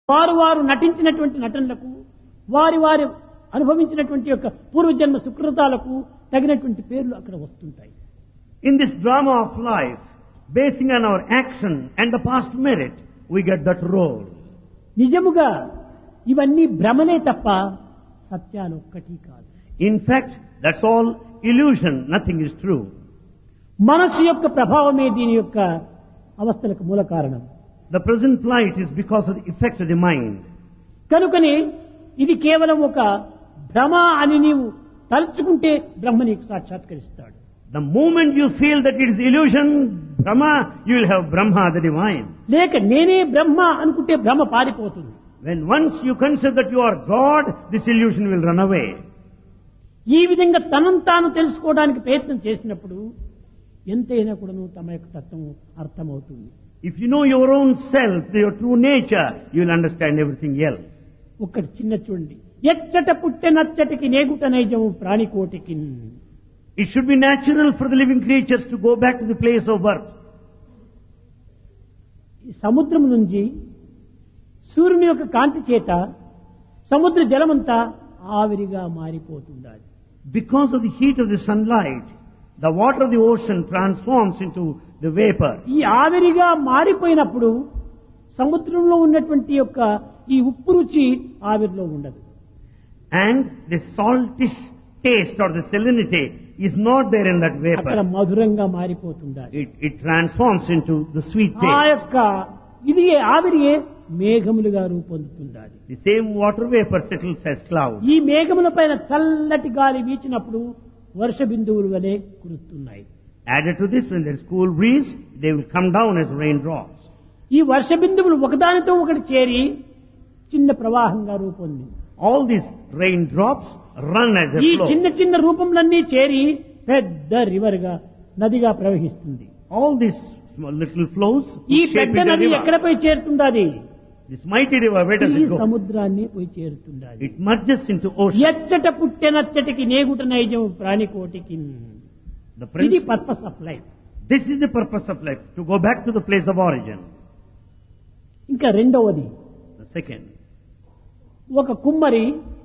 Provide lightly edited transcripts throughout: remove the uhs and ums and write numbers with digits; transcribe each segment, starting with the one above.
వారు వారు నటించినటువంటి నటనలకు వారి వారి అనుభవించినటువంటి యొక్క పూర్వజన్మ సుకృతాలకు తగినటువంటి పేర్లు అక్కడ వస్తుంటాయి. In this drama of life, basing on our action and the past merit, we get that role. నిజముగా ఇవన్నీ భ్రమలే తప్ప సత్యాలు ఒక్కటి కాదు. In fact, that's all illusion, nothing is true. మనసు యొక్క ప్రభావమే దీని యొక్క అవస్థలకు మూల కారణం. The present plight is because of the effect of the mind. కనుకనే ఇది కేవలం ఒక భ్రమ అని నీవు తలుచుకుంటే బ్రహ్మ నీకు సాక్షాత్కరిస్తాడు. The moment you feel that it is illusion, Brahma, you will have Brahma, the divine. లేక నేనే బ్రహ్మ అనుకుంటే భ్రమ పారిపోతుంది. When once you consider that you are God, this illusion will run away. ఈ విధంగా తనను తాను తెలుసుకోవడానికి ప్రయత్నం చేసినప్పుడు ఎంతైనా కూడాను తమ యొక్క తత్వం అర్థమవుతుంది. If you know your own self, your true nature, you will understand everything else. ఒక్కటి చిన్న చూడండి. ఎచ్చట పుట్టె నచ్చటికి నేగుట నైజము ప్రాణికోటికి. It should be natural for the living creatures to go back to the place of birth. ఈ సముద్రం నుంచి సూర్యుని యొక్క కాంతి చేత సముద్ర జలమంతా ఆవిరిగా మారిపోతుండాలి. Because of the heat of the sunlight, the water of the ocean transforms into the vapor. ఈ ఆవిరిగా మారిపోయినప్పుడు సముద్రంలో ఉన్నటువంటి యొక్క ఈ ఉప్పు రుచి ఆవిరిలో ఉండదు. And the saltish taste or the salinity is not there in that అక్కడ vapor. మధురంగా మారిపోతుండాలి. It transforms into the sweet ఆ taste. యొక్క ఇది ఆవిరియే మేఘములుగా రూపొందుతుండాలి. The same water vapor settles as cloud. ఈ మేఘముల పైన చల్లటి గాలి వీచినప్పుడు వర్ష బిందువులు వలె కురుస్తున్నాయి. Added to this, when there is cool breeze, they will come down as raindrops. ఈ వర్ష బిందువులు ఒకదానితో ఒకటి చేరి చిన్న ప్రవాహంగా రూపొంది All these raindrops run as a ఈ flow. చిన్న చిన్న రూపంలన్నీ చేరి పెద్ద రివర్ గా నదిగా ప్రవహిస్తుంది. All these small little flows ఈ shape పెద్ద into a నది river. ఎక్కడపై చేరుతుండాది? This mighty river, where does ఈ it go? సముద్రాన్ని పోయి చేరుతుండాలి. It merges into ocean. ఎచ్చట పుట్టెనచ్చటికి నేగుట నైజం ప్రాణికోటికి. The ఇది principle. Purpose of life. This is the purpose of life, to go back to the place of origin. ఇంకా రెండవది, The second, ఒక కుమ్మరి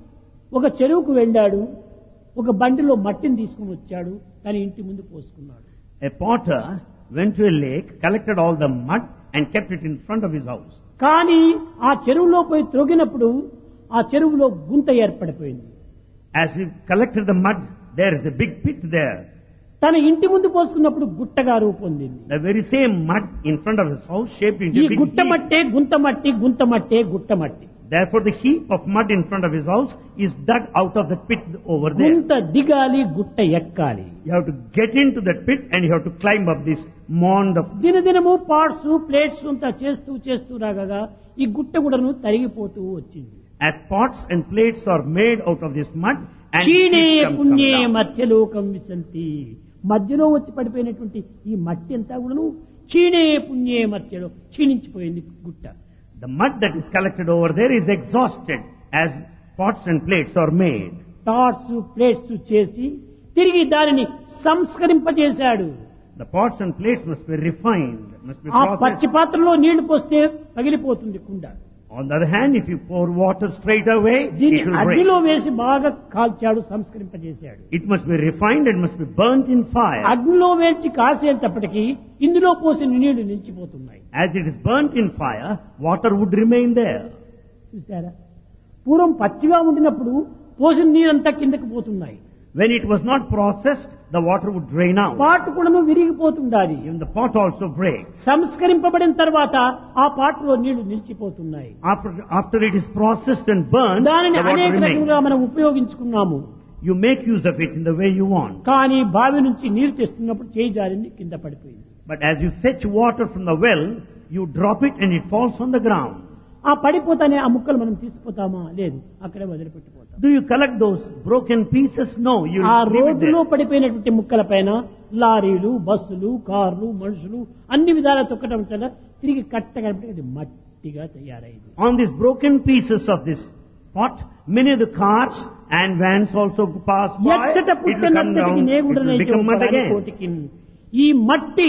ఒక చెరువుకు వెళ్ళాడు, ఒక బండిలో మట్టిని తీసుకుని వచ్చాడు, తన ఇంటి ముందు పోసుకున్నాడు. a potter went to a lake, collected all the mud and kept it in front of his house. కానీ ఆ చెరువులో పోయి త్రొగినప్పుడు ఆ చెరువులో గుంత ఏర్పడిపోయింది. As he collected the mud, there is a big pit there. తన ఇంటి ముందు పోసుకున్నప్పుడు గుట్టగా రూపొందింది. The very same mud in front of his house shaped into ఈ a big గుట్ట heap. మట్టే గుంత మట్టి, గుంత మట్టే గుట్ట మట్టి. Therefore, the heap of mud in front of his house is dug out of the pit over there. గుంత దిగాలి, గుట్ట ఎక్కాలి. You have to get into that pit and you have to climb up this mound of. దినదినము parts plates అంతా చేస్తూ చేస్తూ రాగా ఈ గుట్ట కూడాను తరిగిపోతూ వచ్చింది. As pots and plates are made out of this mud, and క్షీణే it come పుణ్యే down. మధ్యలోకం విశంతి. మధ్యలో వచ్చి పడిపోయినటువంటి ఈ మట్టి అంతా కూడాను క్షీణే పుణ్యే మధ్యలో క్షీణించిపోయింది గుట్ట. The mud that is collected over there is exhausted as pots and plates are made. Touts plates చేసి తిరిగి దానిని సంస్కరింపజేశాడు. The pots and plates must be refined, must be ఆ processed. పచ్చి పాత్రలో నీళ్లు పోస్తే పగిలిపోతుంది కుండ. On the other hand, if you pour water straight away, దీన్ని it will అగ్నిలో break. వేసి బాగా కాల్చాడు, సంస్కరింపజేశాడు. It must be refined and must be burnt in fire. అగ్నిలో వేసి కాసేటప్పటికి ఇందులో పోసిన నీళ్లు నిలిచిపోతున్నాయి. As it is burnt in fire, water would remain there. చూసారా? పూర్వం పచ్చిగా ఉండినప్పుడు పోసిన నీరంతా కిందకి పోతున్నాయి. When it was not processed, the water would drain out. పాటు కూడాను విరిగిపోతుండాలి. Even the pot also breaks. సంస్కరింపబడిన తర్వాత ఆ పాటలో నీళ్లు నిలిచిపోతున్నాయి. After it is processed and burned, దానిని the water అనేక remains. రకంగా మనం ఉపయోగించుకున్నాము. You make use of it in the way you want. కానీ బావి నుంచి నీరు తెస్తున్నప్పుడు చేయి జారింది, కింద పడిపోయింది. But as you fetch water from the well, you drop it and it falls on the ground. ఆ పడిపోతానే ఆ ముక్కలు మనం తీసుకుపోతామా? లేదు, అక్కడే వదిలిపెట్టిపోతాం. Do you collect those broken pieces? No, you ఆ leave it రోడ్డులో there. పడిపోయినటువంటి ముక్కల పైన లారీలు, బస్సులు, కార్లు, మనుషులు అన్ని విధాలా తొక్కడం వల్ల తిరిగి కట్టగా అది మట్టిగా తయారైంది. On these broken pieces of this pot, many of the cars and vans also pass by. ఎచ్చట It will come పుట్టనచ్చటికి down, it నేగుడనై will become mud again. కోటికి. ఈ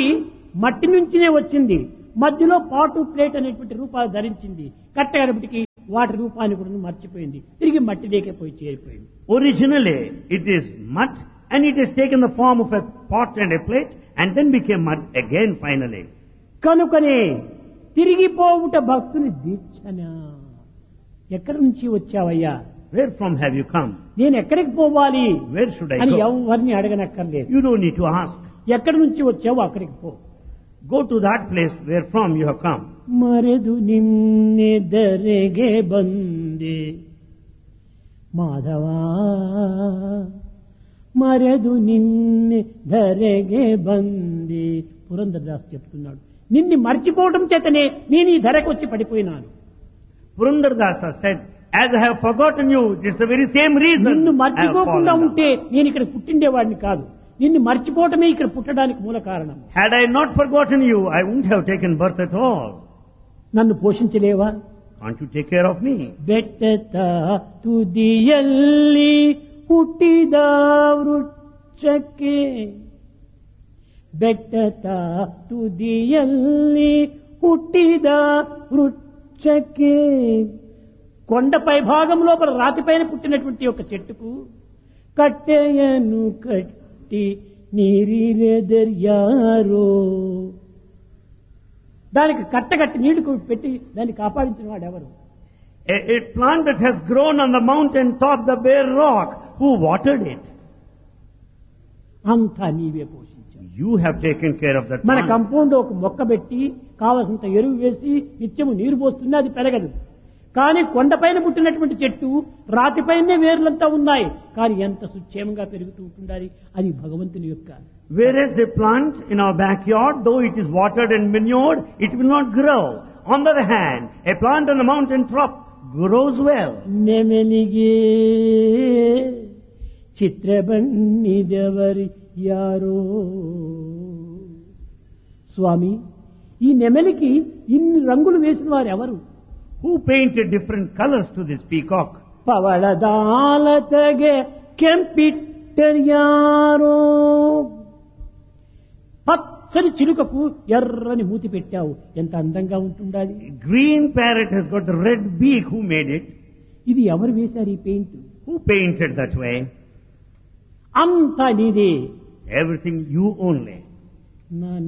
మట్టి నుంచినే వచ్చింది. మధ్యలో పాటు ప్లేట్ అనేటువంటి రూపాలు ధరించింది. కట్టగడపటికి వాటి రూపాన్ని కూడా మర్చిపోయింది, తిరిగి మట్టిలోకే పోయి చేరిపోయింది. Originally, it is mud and it has taken the form of a pot and a plate and then became mud again finally. కనుకనే తిరిగిపోవుట భక్తుని దీక్షనా. ఎక్కడి నుంచి వచ్చావయ్యా, Where from have you come? నేను ఎక్కడికి పోవాలి Where should I అని go? ఎవరిని అడగనక్కర్లేదు. You don't need to ask. ఎక్కడి నుంచి వచ్చావో అక్కడికి పో. Go to that place where from you have come. మరెదు నిన్నెదరెగే బందే Madhava, మరెదు నిన్నెదరెగే బందే. Purandara Das చెప్తున్నాడు, నిన్ను మర్చిపోవడం చేతనే నేను ఈ ధరకు వచ్చి పడిపోయినాను. Purandardasa said, as I have forgotten you, it is the very same reason నిన్ను I have మర్చిపోకుండా fallen down. ఉంటే నేను ఇక్కడ పుట్టిండేవాడిని కాదు. నిన్ను మర్చిపోవటమే ఇక్కడ పుట్టడానికి మూల కారణం. Had I not forgotten you, I wouldn't have taken birth at all. నన్ను పోషించలేవా? Can't you take care of me? ಬೆಟ್ಟದ ತುದಿಯಲ್ಲಿ ಹುಟ್ಟಿದ ವೃಕ್ಷಕ್ಕೆ, ಬೆಟ್ಟದ ತುದಿಯಲ್ಲಿ ಹುಟ್ಟಿದ వృక్షకే, కొండపై భాగం లోపల రాతిపైన పుట్టినటువంటి ఒక చెట్టుకు కట్టెయను కట్టి నీరిరెదర్యారో, దానికి కట్టగట్టి నీళ్లు పెట్టి దాన్ని కాపాడించిన వాడు ఎవరు? A plant that has grown on the mountain top, the bare rock, who watered it? అంతా నీవే పోషించావు. You have taken care of that మన plant. కంపౌండ్ ఒక మొక్క పెట్టి కావలసినంత ఎరువు వేసి నిత్యము నీరు పోస్తున్నా అది పెరగదు. కానీ కొండపైన పుట్టినటువంటి చెట్టు రాతిపైనే వేర్లంతా ఉన్నాయి, కానీ ఎంత సుక్షేమంగా పెరుగుతూ ఉంటుండాలి. అది భగవంతుని యొక్క. Whereas a plant in our backyard, though it is watered and manured, it will not grow. On the other hand, a plant on the mountain top grows well. నెమెలిగే చిత్రబన్నిదెవరి arrow. స్వామి, ఈ నెమలికి ఇన్ని రంగులు వేసిన వారు ఎవరు? Who painted different colors to this peacock? పవళదాలతగే కెంపిట్టర్యారో. పచ్చని చిలుకకు ఎర్రని మూతి పెట్టావు, ఎంత అందంగా ఉంటుండాలి. Green parrot has got the red beak. Who made it? ఇది ఎవరు వేశారు ఈ paint? Who painted that way? అంతా నీదే. Everything you only. నా